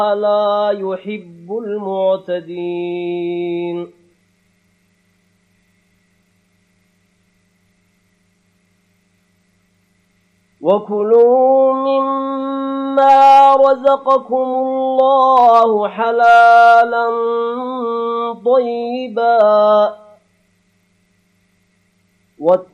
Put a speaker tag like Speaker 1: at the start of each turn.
Speaker 1: لا يحب المعتدين وكلوا مما رزقكم الله حلالا طيبا